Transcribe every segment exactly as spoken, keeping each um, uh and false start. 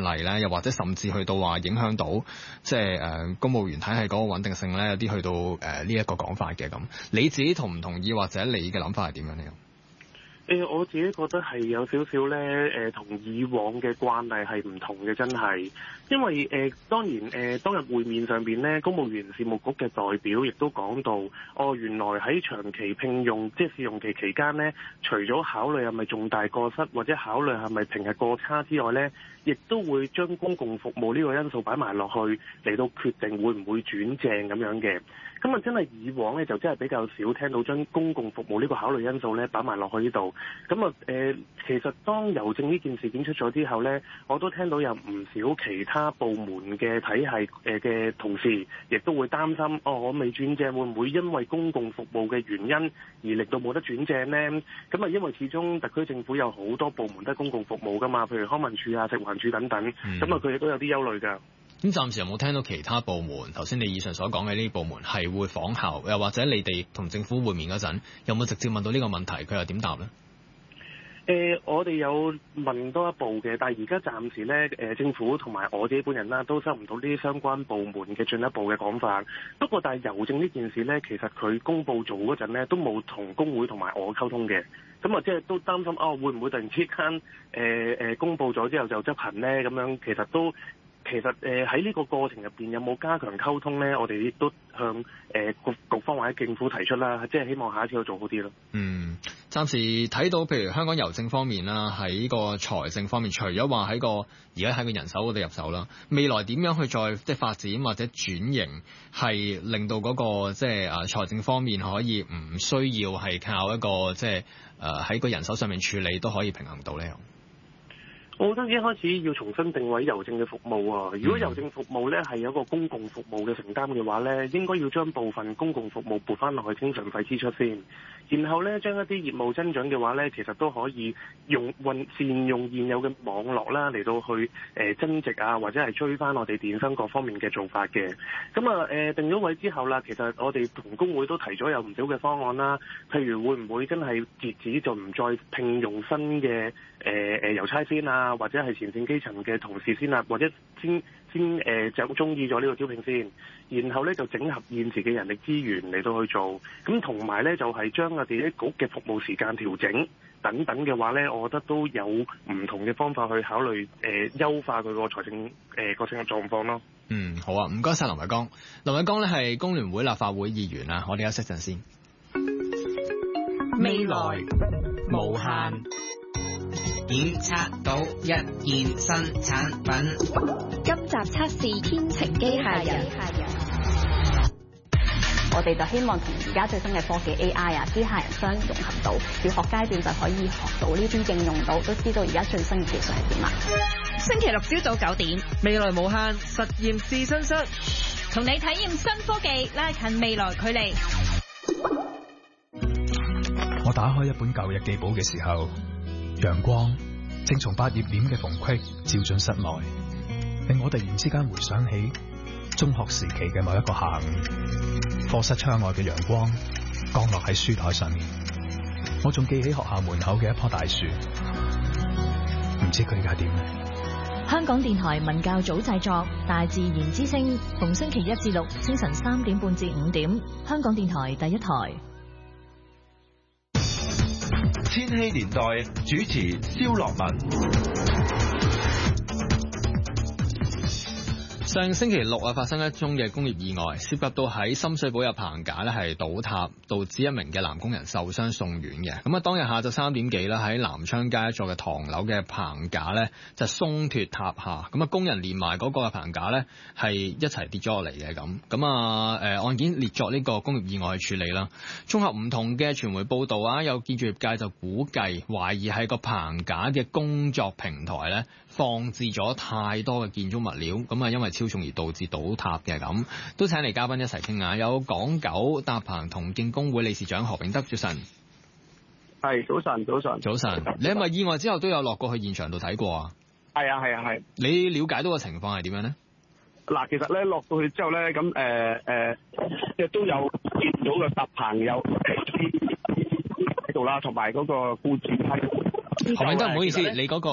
例咧，又或者甚至去到話影響到即係誒公務員體系嗰個穩定性咧，有啲去到誒呢一個講法嘅咁。你自己同唔同意，或者你嘅諗法係點樣呢？ 誒、呃、我自己覺得係有少少咧，誒、呃、同以往嘅慣例係唔同嘅，真係。因為誒、呃、當然誒、呃、當日會面上邊咧，公務員事務局嘅代表亦都講到，哦原來喺長期聘用即係試用期期間咧，除咗考慮係咪重大過失或者考慮係咪平日過差之外咧，亦都會將公共服務呢個因素擺埋落去嚟到決定會唔會轉正咁樣嘅。咁啊真係以往咧就真係比較少聽到將公共服務呢個考慮因素咧擺埋落去呢度。咁啊誒其實當郵政呢件事件出咗之後咧，我都聽到有唔少其他部門嘅體系誒嘅同事，亦都會擔心，哦我未轉正會唔會因為公共服務嘅原因而令到冇得轉正呢？咁啊因為始終特區政府有好多部門都係公共服務㗎嘛，譬如康文署啊、食環署等等，咁啊佢哋都有啲憂慮㗎。 咁暫時有冇聽到其他部門？頭先你以上所講嘅呢啲部門係會仿效，又或者你哋同政府會面嗰陣，有冇直接問到呢個問題？佢又點答呢？ 誒、呃，我哋有問多一步嘅，但係而家暫時咧，誒、呃、政府同埋我自己本人啦，都收唔到呢啲相關部門嘅進一步嘅講法。不過，但係郵政呢件事咧，其實佢公佈做嗰陣咧，都冇同工會同埋我溝通嘅。咁啊，即係都擔心哦，會唔會突然之間誒誒公佈咗之後就執行咧？咁樣其實都。其實誒喺呢個過程入邊有冇加強溝通呢？我哋亦都向誒、呃、局局方或者政府提出啦，即係希望下一次要做好啲咯。嗯， 暫時睇到譬如香港郵政方面啦，喺個財政方面，除咗話喺個而家喺個人手嗰度入手啦，未來點樣去再即係發展或者轉型，係令到嗰、那個即係誒財政方面可以唔需要係靠一個即係誒喺個人手上面處理都可以平衡到呢？ 我覺得一開始要重新定位郵政嘅服務啊！如果郵政服務咧係有一個公共服務嘅承擔嘅話咧，應該要將部分公共服務撥翻落去經常費支出先，然後咧將一啲業務增長嘅話咧，其實都可以用運善用現有嘅網絡啦，嚟到去誒、呃、增值啊，或者係追翻我哋電商各方面嘅做法嘅。咁啊誒定咗位之後啦，其實我哋同工會都提咗有唔少嘅方案啦，譬如會唔會真係截止就唔再聘用新嘅誒誒郵差先啊？或者係前線基層嘅同事先啦，或者先先誒就中意咗呢個招聘先，然後咧就整合現時嘅人力資源嚟到去做，咁同埋咧就係、是、將我哋啲局嘅服務時間調整等等嘅話咧，我覺得都有唔同嘅方法去考慮誒、呃、優化佢個財政誒個整個狀況咯。 嗯，好啊，唔該晒林偉江。林偉江咧係工聯會立法會議員啊，我哋休息陣先。 未來無限。檢測到一件新產品。 今集測試天晴機械人。我哋就希望同而家最新嘅科技 A I 啊，機械人相融合到，小學階段就可以學到呢啲應用到，都知道而家最新嘅技術係點啊。 星期六朝早九點，未來無限實驗試身室， 同你體驗新科技，拉近未來距離。 我打開一本舊日記簿嘅時候，陽光正從百葉簾嘅縫隙照進室內，令我突然之間回想起中學時期嘅某一個下午，課室窗外嘅陽光降落喺書台上面，我仲記起學校門口嘅一棵大樹，唔知佢而家點呢？ 香港電台文教組製作《大自然之聲》，逢星期一至六清晨三點半至五點，香港電台第一台。 千禧年代主持蕭樂文。 上星期六啊，發生一宗嘅工業意外，涉及到喺深水埗有棚架咧係倒塌，導致一名嘅男工人受傷送院嘅。咁啊，當日下晝三點幾啦，喺南昌街一座嘅唐樓嘅棚架咧就鬆脱塌下，咁啊工人連埋嗰個嘅棚架咧係一齊跌咗落嚟嘅咁。咁啊誒案件列作呢個工業意外去處理啦。綜合唔同嘅傳媒報道啊，有建築業界就估計懷疑係個棚架嘅工作平台咧放置咗太多嘅建築物料，咁啊因為超重而導致倒塌嘅咁，都請嚟嘉賓一齊傾下。有港九搭棚同敬工會理事長何炳德，早晨。 係早晨，早晨， 早晨。你係咪意外之後都有落過去現場度睇過啊？ 係啊，係啊，係。你了解到個情況係點樣咧？ 嗱，其實咧落到去之後咧，咁誒誒，即係都有見到個搭棚有喺度啦，同埋嗰個僱主梯。 何炳德，唔好意思，你嗰個電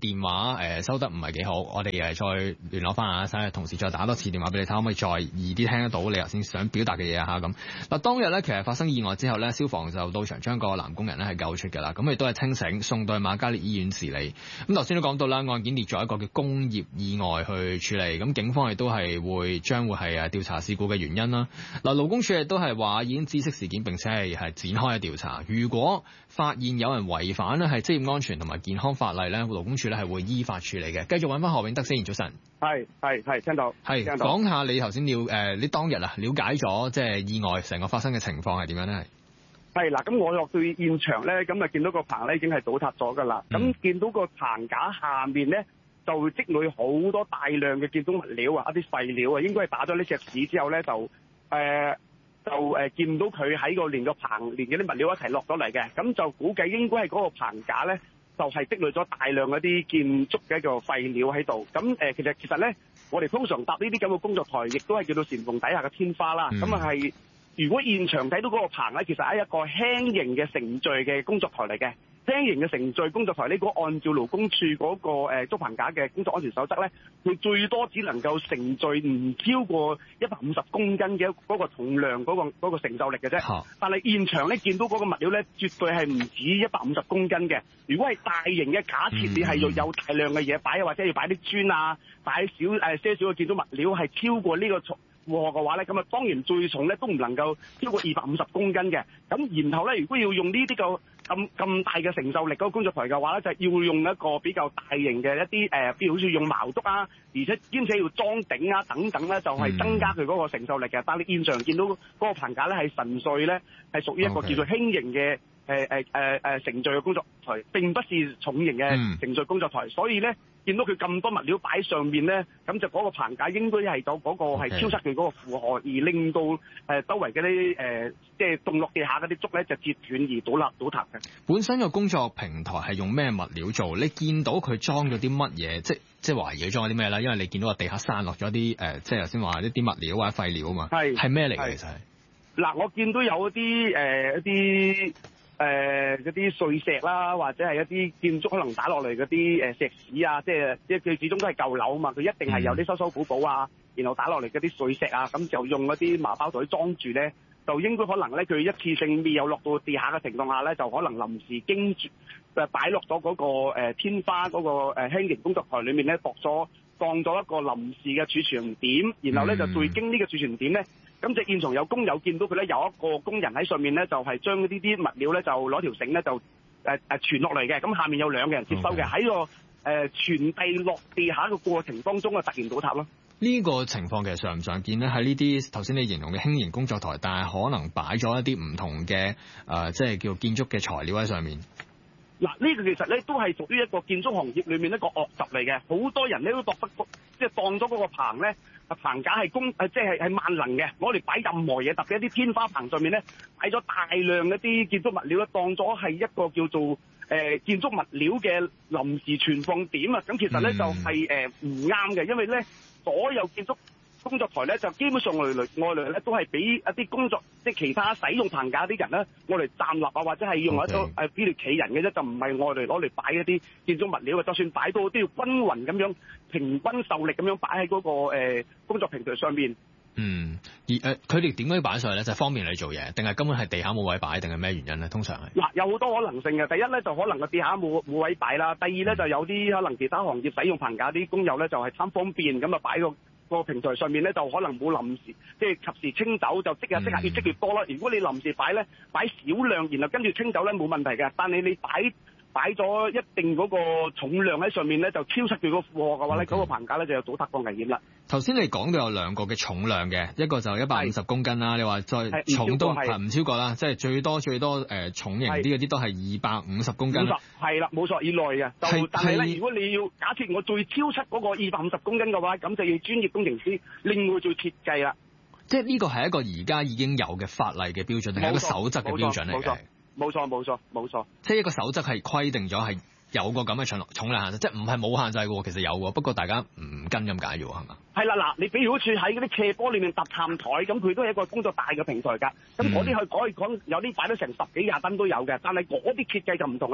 電話誒、呃、收得唔係幾好，我哋誒再聯絡翻下，睇下同事再打多次電話俾你睇，可唔可以再易啲聽得到你頭先想表達嘅嘢啊嚇咁。嗱，當日咧其實發生意外之後咧，消防就到場將個男工人咧係救出㗎啦，咁亦都係清醒，送到去瑪嘉烈醫院治理。咁頭先都講到啦，案件列咗一個叫工業意外去處理，咁警方亦都係會將會係誒調查事故嘅原因啦。嗱，勞工處亦都係話已經知悉事件並且係係展開嘅調查，如果發現有人違反咧係職業安全同埋健康法例咧，勞工處咧係會依法處理嘅。繼續揾翻何永德先，早晨。 係係係，聽到。係講下你頭先了誒，你當日啊了解咗即係意外成個發生嘅情況係點樣咧？ 係嗱，咁我落到現場咧，咁啊見到個棚咧已經係倒塌咗㗎啦。咁、嗯、見到個棚架下面咧就積累好多大量嘅建築物料啊，一啲廢料啊，應該係打咗呢隻屎之後咧就誒。呃就誒、呃、見到佢喺個連個棚連嗰啲物料一齊落咗嚟嘅，咁就估計應該係嗰個棚架咧，就係、是、積累咗大量嗰啲建築嘅一個廢料喺度。咁誒、呃、其實其實咧，我哋通常搭呢啲咁嘅工作台，亦都係叫做簷篷底下嘅天花啦。咁啊係，如果現場睇到嗰個棚咧，其實係一個輕型嘅承載嘅工作台嚟嘅。輕型嘅承載工作台呢，如果按照勞工處嗰個誒竹棚架嘅工作安全守則咧，佢最多只能夠承載唔超過一百五十公斤嘅嗰個重量嗰、嗰個嗰個承受力嘅啫。啊、但係現場咧見到嗰個物料咧，絕對係唔止一百五十公斤嘅。如果係大型嘅，假設你係要有大量嘅嘢擺，或者要擺啲磚啊，擺少誒些少嘅建築物料係超過呢個重貨嘅話咧，咁啊當然最重咧都唔能夠超過二百五十公斤嘅。咁然後咧，如果要用呢啲個咁咁大嘅承受力嗰個工作台嘅話咧，就係、是、要用一個比較大型嘅一啲誒，譬、呃、如好似用矛篤啊，而且兼且要裝頂啊等等咧，就係、是、增加佢嗰個承受力嘅。嗯、但係現場見到嗰個棚架咧係純粹咧係屬於一個叫做輕型嘅誒誒誒誒承載嘅工作台，並不是重型嘅承載工作台，嗯、所以咧。見到佢咁多物料擺上面咧，咁就嗰個棚架應該係到嗰個係超出佢嗰個負荷，而令到誒周圍嗰啲誒即係凍落地下嗰啲竹咧就折斷而倒立倒塌嘅。本身個工作平台係用咩物料做？你見到佢裝咗啲乜嘢？即即係懷疑佢裝咗啲咩啦？因為你見到個地下散落咗啲誒，即係頭先話一啲物料或者廢料啊嘛。係係咩嚟嘅？其實係嗱，我見到有一啲誒、呃、一啲。誒嗰啲碎石啦，或者係一啲建築可能打落嚟嗰啲誒石屎啊，即係即係佢始終都係舊樓啊嘛，佢一定係有啲修修補補啊，然後打落嚟嗰啲碎石啊，咁就用嗰啲麻包袋裝住咧，就應該可能咧佢一次性未有落到地下嘅情況下咧，就可能臨時經住誒擺落咗嗰個、呃、天花嗰、嗰個誒、呃、輕型工作台裏面咧，駁咗當咗一個臨時嘅儲存點，然後咧就再經呢個儲存點咧。咁就現場有工友見到佢咧，有一個工人喺上面咧，就係將呢啲物料咧，就攞條繩咧，就誒誒傳落嚟嘅。咁下面有兩個人接收嘅，喺 Okay. 個誒傳遞落地下嘅過程當中啊，突然倒塌咯。呢個情況其實常唔常見咧？喺呢啲頭先你形容嘅輕型工作台，但係可能擺咗一啲唔同嘅誒、呃，即係叫建築嘅材料喺上面。嗱，呢個其實咧都係屬於一個建築行業裏面一個惡習嚟嘅，好多人咧都當不即係當咗嗰個棚咧。棚架係公誒，即係係萬能嘅，攞嚟擺任何嘢，特別一啲天花棚上面咧，擺咗大量一啲建築物料咧，當咗係一個叫做誒、呃、建築物料嘅臨時存放點啊！咁其實咧、嗯、就係誒唔啱嘅，因為咧所有建築工作台咧就基本上外來外來咧都係俾一啲工作即係其他使用棚架啲人咧，我嚟站立啊，或者係用一個誒俾你企人嘅啫，就唔係外來攞嚟擺一啲建築物料嘅。就算擺到都要均勻咁樣平均受力咁樣擺喺嗰個誒、呃、工作平台上面。嗯，而誒佢哋點解要擺上去咧？就係、方便你做嘢，定係根本係地下冇位擺，定係咩原因咧？通常係嗱，有好多可能性嘅。第一咧就可能個地下冇冇位擺啦。第二咧、嗯、就有啲可能其他行業使用棚架啲工友咧就係、係、貪方便咁啊擺個。個平台上面咧就可能冇臨時，即係及時清走就即日即刻越積越多啦。如果你臨時擺咧，擺少量，然後跟住清走咧冇問題嘅。但係你擺擺咗一定嗰個重量喺上面咧，就超出佢個負荷嘅話咧，嗰 Okay. 個棚架咧就有倒塌個危險啦。頭先你講到有兩個嘅重量嘅，一個就一百五十公斤啦，是你話再重都係唔超過啦，即係最多最多誒、呃、重型啲嗰啲都係二百五十公斤。五十係啦，冇錯以內嘅。就是但係咧，如果你要假設我最超出嗰個二百五十公斤嘅話，咁就要專業工程師另外做設計啦。即係呢個係一個而家已經有嘅法例嘅標準，定係一個守則嘅標準嚟嘅？冇錯冇錯冇錯，即係一個守則係規定咗係有個咁嘅重重量限制，即係唔係冇限制嘅，其實有嘅，不過大家唔跟咁解啫喎，係嘛？係啦，嗱，你比如好似喺嗰啲斜坡裏面搭探台，咁佢都係一個工作大嘅平台㗎，咁嗰啲去可以講有啲擺到成十幾廿噸都有嘅，但係嗰啲設計就唔同啦。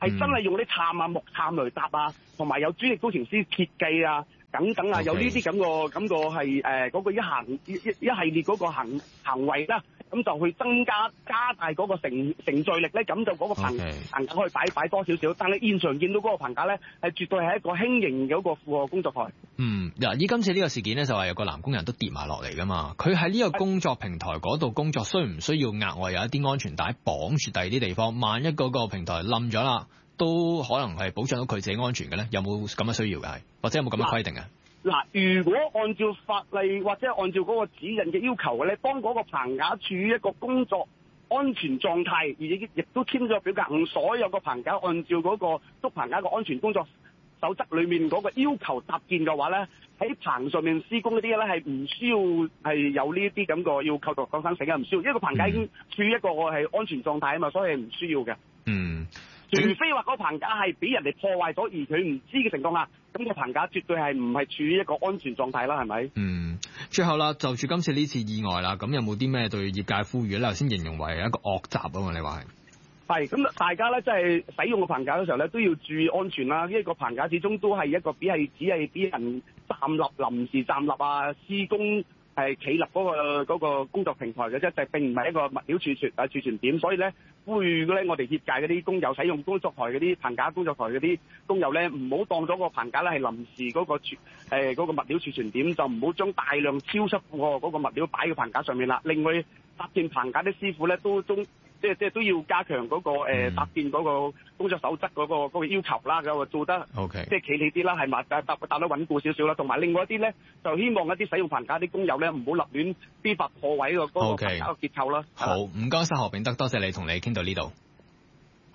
係真係用啲杉啊、木杉嚟搭啊，同埋有專業工程師設計啊等等啊， Okay. 有呢啲咁個咁個係誒嗰個一行一一一系列嗰個行行為啦。咁就去增加加大嗰個承承載力咧，咁就嗰個棚棚架可以擺擺多少少。但係現場見到嗰個棚架咧，係絕對係一個輕型嘅一個負荷工作台。 嗯，嗱，依今次呢個事件咧，就話有個男工人都跌埋落嚟噶嘛。佢喺呢個工作平台嗰度工作，需唔需要額外有一啲安全帶綁住第二啲地方？萬一嗰個平台冧咗啦，都可能係保障到佢自己安全嘅咧？有冇咁嘅需要嘅係？或者有冇咁嘅規定啊？ 嗱，如果按照法例或者按照嗰個指引嘅要求嘅咧，當嗰個棚架處於一個工作安全狀態，而亦亦都簽咗表格，咁所有個棚架按照嗰個竹棚架嘅安全工作守則裏面嗰個要求搭建嘅話咧，喺棚上面施工嗰啲咧係唔需要係有呢啲咁個要扣除救生繩嘅，唔需要，因為個棚架已經處於一個係安全狀態啊嘛，所以係唔需要嘅。 嗯。 除非話嗰個棚架係俾人哋破壞咗，而佢唔知嘅情況下，咁個棚架絕對係唔係處於一個安全狀態啦，係咪？ 嗯，最後啦，就住今次呢次意外啦，咁有冇啲咩對業界呼籲咧？頭先形容為一個惡習啊嘛，你話係？係，咁大家咧即係使用個棚架嘅時候咧，都要注意安全啦。因為個棚架始終都係一個只係只係俾人站立、臨時站立啊、施工。係企立嗰個嗰個工作平台嘅啫，就並唔係一個物料儲存啊儲存點，所以咧呼籲咧我哋業界嗰啲工友使用工作台嗰啲棚架工作台嗰啲工友咧，唔好當咗個棚架咧係臨時嗰個儲誒嗰個物料儲存點，就唔好將大量超出個嗰個物料擺喺棚架上面啦。另外搭建棚架啲師傅咧都中。即係即係都要加強嗰、那個誒搭建嗰個工作守則嗰、那個那個要求啦，咁做得 Okay. 即係企理啲啦，係咪搭搭搭得穩固少少啦？同埋另外一啲咧，就希望一啲使用棚架啲工友咧，唔好立亂非法破壞個嗰個棚架個結構啦。 Okay. 好，唔該晒何炳德，多謝你同你傾到呢度。